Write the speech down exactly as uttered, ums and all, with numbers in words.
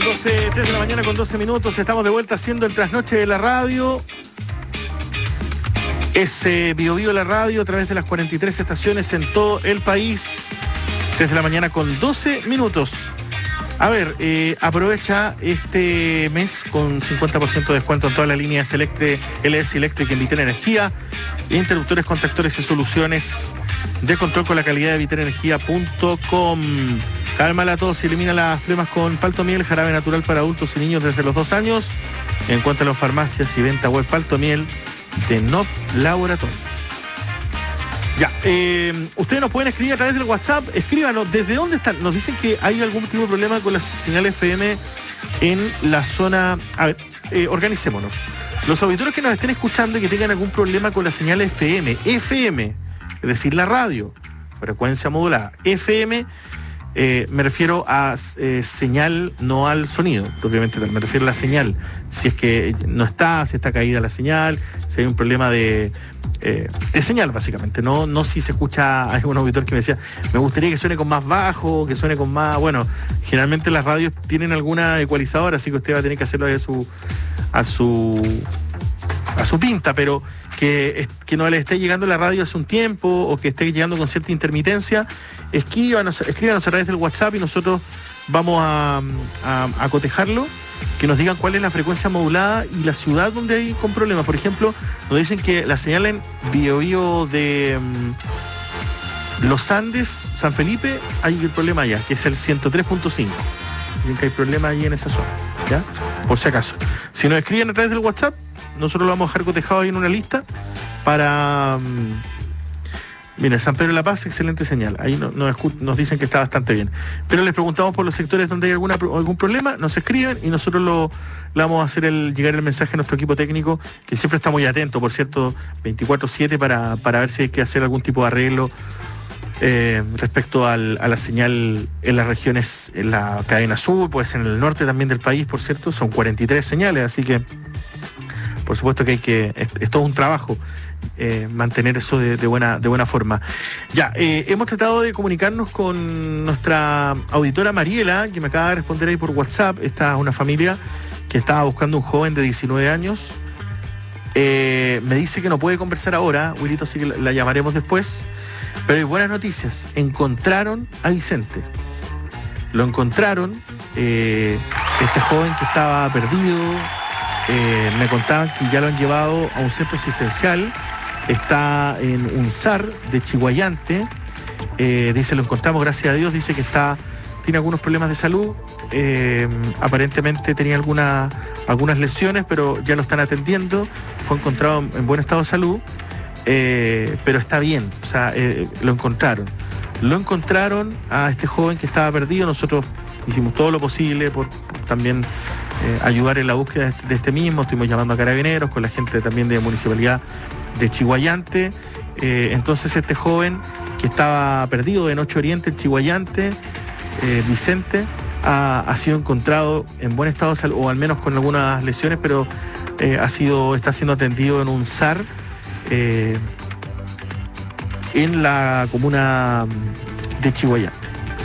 doce, tres de la mañana con doce minutos. Estamos de vuelta haciendo el trasnoche de la radio. Es eh, Bio Bio la radio a través de las cuarenta y tres estaciones en todo el país. tres de la mañana con doce minutos. A ver, eh, aprovecha este mes con cincuenta por ciento de descuento en todas las líneas Electre, L S Electric en Vitel Energía, interruptores, contactores y soluciones de control con la calidad de vitel energía punto com. Calma la tos, elimina las flemas con Paltomiel, jarabe natural para adultos y niños desde los dos años. Encuéntralo en farmacias y venta web Paltomiel de N O P Laboratorios. Ya, eh, ustedes nos pueden escribir a través del WhatsApp. Escríbanos, ¿desde dónde están? Nos dicen que hay algún tipo de problema con la señal F M en la zona. A ver, eh, organicémonos. Los auditores que nos estén escuchando y que tengan algún problema con la señal F M, F M, es decir, la radio, frecuencia modulada, F M, eh, me refiero a eh, señal, no al sonido, propiamente tal, me refiero a la señal. Si es que no está, si está caída la señal, si hay un problema de... Eh, de señal, básicamente, no, no si se escucha. Hay un auditor que me decía, me gustaría que suene con más bajo, que suene con más, bueno, generalmente las radios tienen alguna ecualizadora, así que usted va a tener que hacerlo a su a su a su pinta, pero que, que no le esté llegando la radio hace un tiempo o que esté llegando con cierta intermitencia, escríbanos, escríbanos a través del WhatsApp y nosotros vamos a, a, a cotejarlo, que nos digan cuál es la frecuencia modulada y la ciudad donde hay con problemas. Por ejemplo, nos dicen que la señal en Bio Bio de um, Los Andes, San Felipe, hay un problema allá, que es el ciento tres punto cinco. Dicen que hay problema ahí en esa zona, ¿ya? Por si acaso. Si nos escriben a través del WhatsApp, nosotros lo vamos a dejar cotejado ahí en una lista para... Um, Mira, San Pedro de la Paz, excelente señal. Ahí no, no, nos dicen que está bastante bien. Pero les preguntamos por los sectores donde hay alguna, algún problema, nos escriben y nosotros lo, le vamos a hacer el, llegar el mensaje a nuestro equipo técnico, que siempre está muy atento, por cierto, veinticuatro siete para, para ver si hay que hacer algún tipo de arreglo eh, respecto al, a la señal en las regiones, en la cadena sur, pues en el norte también del país, por cierto, son cuarenta y tres señales, así que por supuesto que hay que, es, es todo un trabajo. Eh, mantener eso de, de, buena, de buena forma. Ya, eh, hemos tratado de comunicarnos con nuestra auditora Mariela, que me acaba de responder ahí por WhatsApp. Esta es una familia que estaba buscando un joven de diecinueve años. Eh, me dice que no puede conversar ahora, Wilito, así que la, la llamaremos después. Pero hay buenas noticias. Encontraron a Vicente. Lo encontraron. Eh, este joven que estaba perdido. Eh, me contaban que ya lo han llevado a un centro asistencial. Está en un S A R de Chihuayante. Eh, dice, lo encontramos, gracias a Dios. Dice que está, tiene algunos problemas de salud. Eh, aparentemente tenía alguna, algunas lesiones, pero ya lo están atendiendo. Fue encontrado en, en buen estado de salud. Eh, pero está bien, o sea, eh, lo encontraron. Lo encontraron a este joven que estaba perdido. Nosotros hicimos todo lo posible por, por también eh, ayudar en la búsqueda de este, de este mismo. Estuvimos llamando a carabineros, con la gente también de Municipalidad de Chihuayante. Eh, entonces este joven que estaba perdido en Noche Oriente, en Chihuayante, eh, Vicente, ha, ha sido encontrado en buen estado de salud, o al menos con algunas lesiones, pero eh, ha sido, está siendo atendido en un S A R eh, en la comuna de Chihuayante.